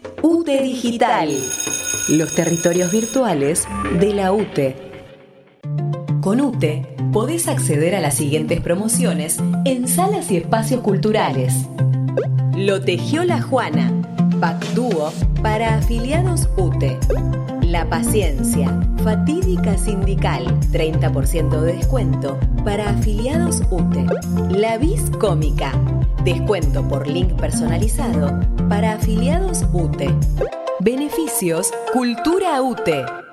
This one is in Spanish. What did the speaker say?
UTE Digital, los territorios virtuales de la UTE. Con UTE podés acceder a las siguientes promociones en salas y espacios culturales. Lo tejió la Juana, pack dúo para afiliados UTE. La Paciencia, fatídica sindical, 30% de descuento para afiliados UTE. La Vis Cómica, descuento por link personalizado para afiliados UTE. Beneficios Cultura UTE.